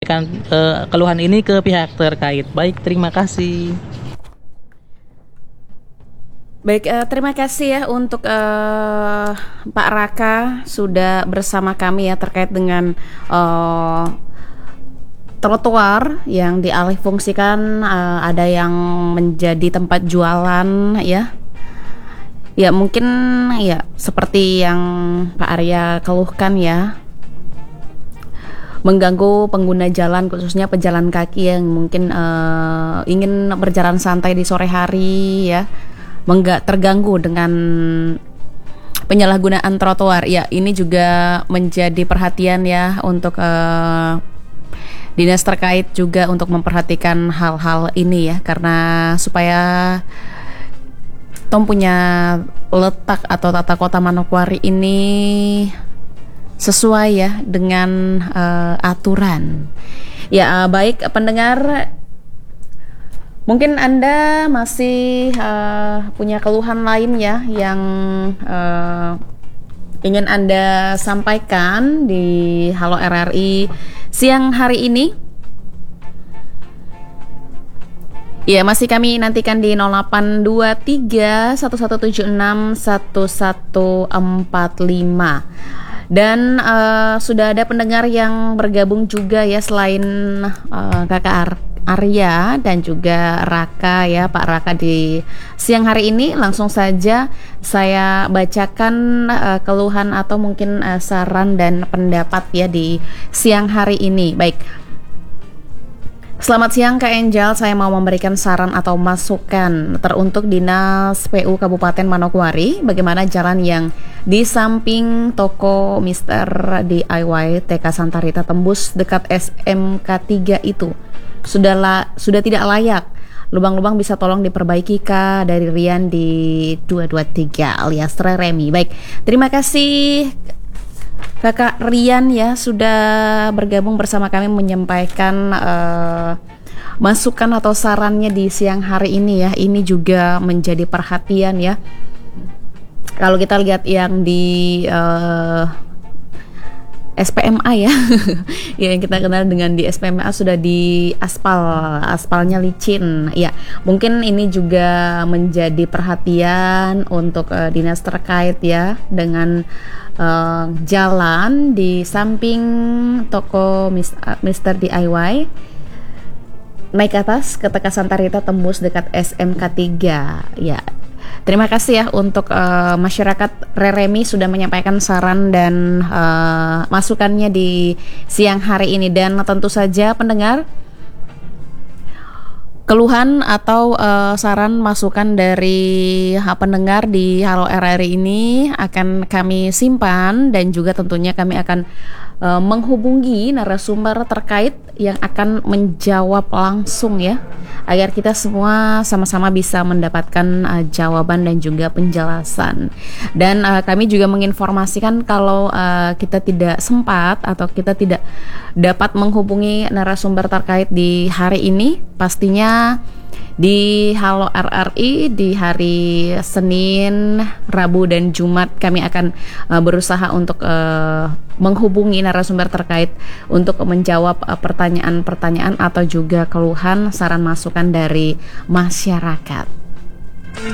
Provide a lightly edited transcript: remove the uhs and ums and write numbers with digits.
menyampaikan keluhan ini ke pihak terkait. Baik, terima kasih. Baik, terima kasih ya untuk Pak Raka sudah bersama kami ya terkait dengan trotoar yang dialihfungsikan, ada yang menjadi tempat jualan ya. Ya mungkin ya seperti yang Pak Arya keluhkan ya, mengganggu pengguna jalan khususnya pejalan kaki yang mungkin ingin berjalan santai di sore hari ya, nggak terganggu dengan penyalahgunaan trotoar. Ya ini juga menjadi perhatian ya untuk dinas terkait juga untuk memperhatikan hal-hal ini ya, karena supaya Tom punya letak atau tata kota Manokwari ini sesuai ya dengan aturan. Ya baik pendengar, mungkin Anda masih punya keluhan lain ya yang ingin Anda sampaikan di Halo RRI siang hari ini. Ya, masih kami nantikan di 0823 1176 1145. Dan sudah ada pendengar yang bergabung juga ya, selain Kakak Arya dan juga Raka ya, Pak Raka di siang hari ini. Langsung saja saya bacakan keluhan atau mungkin saran dan pendapat ya di siang hari ini. Baik. Selamat siang Kak Angel, saya mau memberikan saran atau masukan teruntuk Dinas PU Kabupaten Manokwari. Bagaimana jalan yang di samping toko Mister DIY TK Santa Rita tembus dekat SMK 3 itu sudah tidak layak. Lubang-lubang bisa tolong diperbaiki Kak, dari Rian di 223 alias Remi. Baik, terima kasih Kakak Rian ya sudah bergabung bersama kami menyampaikan masukan atau sarannya di siang hari ini ya. Ini juga menjadi perhatian ya. Kalau kita lihat yang di SPMA ya, yang kita kenal dengan di SPMA sudah di aspalnya licin. Ya, mungkin ini juga menjadi perhatian untuk dinas terkait ya, dengan jalan di samping toko Mister DIY naik ke atas ke TK Santa Rita tembus dekat SMK 3 ya. Terima kasih ya untuk masyarakat Remi sudah menyampaikan saran dan masukannya di siang hari ini. Dan tentu saja pendengar, keluhan atau saran masukan dari pendengar di Halo RRI ini akan kami simpan, dan juga tentunya kami akan menghubungi narasumber terkait yang akan menjawab langsung ya, agar kita semua sama-sama bisa mendapatkan jawaban dan juga penjelasan. Dan kami juga menginformasikan kalau kita tidak sempat atau kita tidak dapat menghubungi narasumber terkait di hari ini, pastinya di Halo RRI di hari Senin, Rabu, dan Jumat kami akan berusaha untuk menghubungi narasumber terkait untuk menjawab pertanyaan-pertanyaan atau juga keluhan, saran, masukan dari masyarakat.